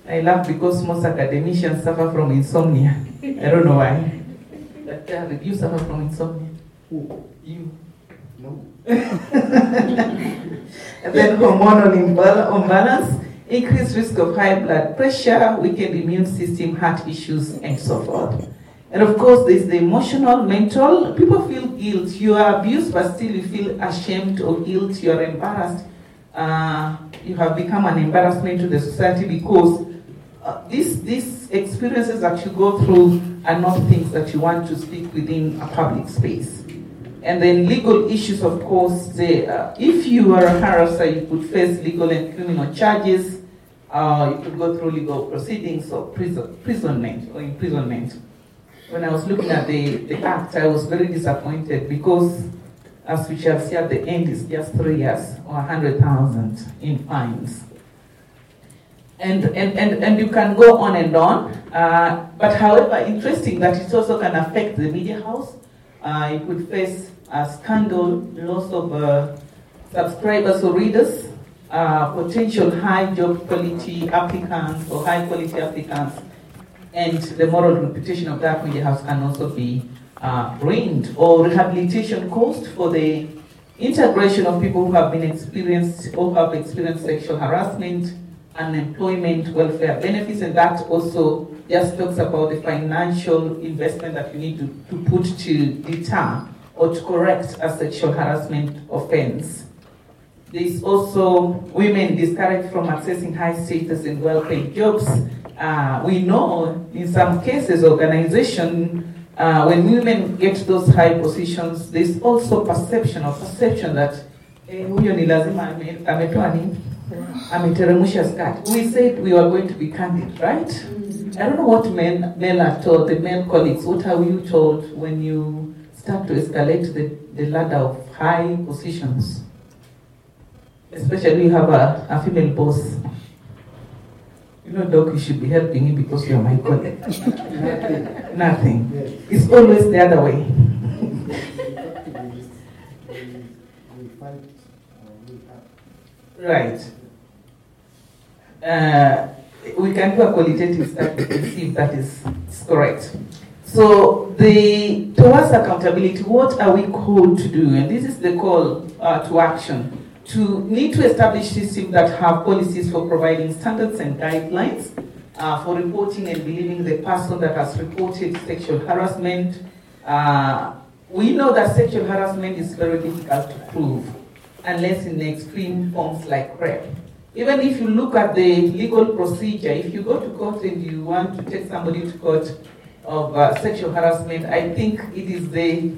I laugh because most academicians suffer from insomnia. I don't know why. But you suffer from insomnia. Who? You. No. And then hormonal imbalance, increased risk of high blood pressure, weakened immune system, heart issues, and so forth. And of course, there's the emotional, mental. People feel guilt. You are abused, but still you feel ashamed or guilt. You are embarrassed. You have become an embarrassment to the society because these experiences that you go through are not things that you want to speak within a public space. And then legal issues, of course, if you are a harasser, you could face legal and criminal charges. You could go through legal proceedings or imprisonment. When I was looking at the act, I was very disappointed because, as we shall see at the end, it's just 3 years or 100,000 in fines. And you can go on and on. But however, interesting that it also can affect the media house. You could face a scandal, loss of subscribers or readers, potential high job quality applicants or high quality applicants, and the moral reputation of that media house can also be ruined, or rehabilitation cost for the integration of people who have been experienced sexual harassment, unemployment, welfare benefits, and that also just talks about the financial investment that you need to put to deter or to correct a sexual harassment offense. There's also women discouraged from accessing high status and well-paid jobs. We know in some cases, when women get those high positions, there's also perception that huyo ni lazima ametoa nini? Ameteremsha skirt. We said we were going to be candid, right? I don't know what men are told, the male colleagues, what are you told when you start to escalate the ladder of high positions? Especially you have a female boss. You know, Doc, you should be helping me because you're my colleague. Nothing. Yes. It's always the other way. We fight, Right. We can do a qualitative study to see if that is correct. So, towards accountability, what are we called to do? And this is the call to action. To need to establish systems that have policies for providing standards and guidelines for reporting and believing the person that has reported sexual harassment. We know that sexual harassment is very difficult to prove unless in extreme forms like rape. Even if you look at the legal procedure, if you go to court and you want to take somebody to court of sexual harassment, I think it is the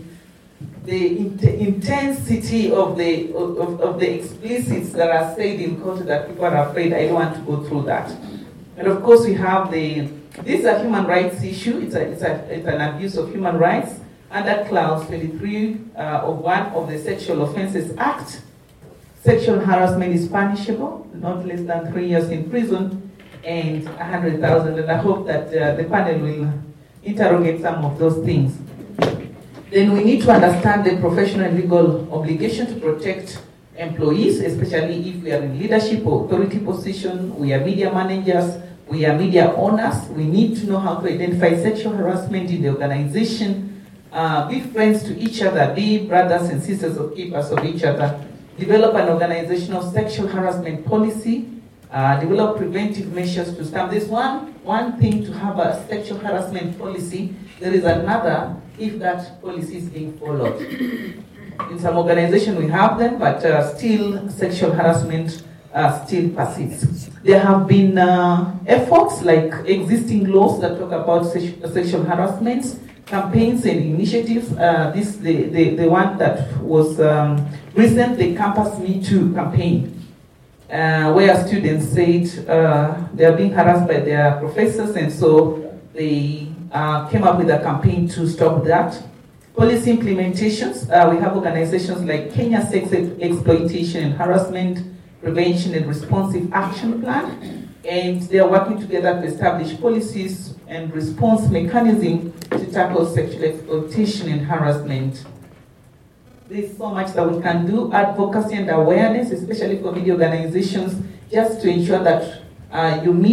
intensity of the explicits that are said in court that people are afraid. I don't want to go through that. And of course, we have this is a human rights issue. It's an abuse of human rights under Clause 23 of 1 of the Sexual Offences Act. Sexual harassment is punishable, not less than 3 years in prison and 100,000. And I hope that the panel will interrogate some of those things. Then we need to understand the professional and legal obligation to protect employees, especially if we are in leadership or authority position, we are media managers, we are media owners. We need to know how to identify sexual harassment in the organization, be friends to each other, be brothers and sisters or keepers of each other, develop an organizational sexual harassment policy, develop preventive measures to stop. There's one thing to have a sexual harassment policy. There is another if that policy is being followed. In some organizations we have them, but still sexual harassment still persists. There have been efforts like existing laws that talk about sexual harassment, campaigns and initiatives. The one that was recent, the Campus Me Too campaign, where students said they are being harassed by their professors, and so they came up with a campaign to stop that. Policy implementations, we have organizations like Kenya Sex Exploitation and Harassment Prevention and Responsive Action Plan, and they are working together to establish policies and response mechanism to tackle sexual exploitation and harassment. There's so much that we can do, advocacy and awareness, especially for media organizations, just to ensure that you meet